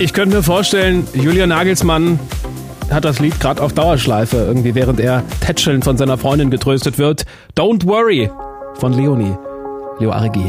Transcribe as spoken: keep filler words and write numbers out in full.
Ich könnte mir vorstellen, Julian Nagelsmann hat das Lied gerade auf Dauerschleife, irgendwie während er tätschelnd von seiner Freundin getröstet wird. Don't Worry von Leonie. Leo Arigi.